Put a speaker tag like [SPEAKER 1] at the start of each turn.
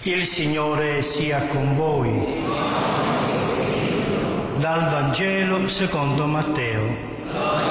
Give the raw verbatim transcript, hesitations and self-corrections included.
[SPEAKER 1] Il Signore sia con voi. Dal Vangelo secondo Matteo.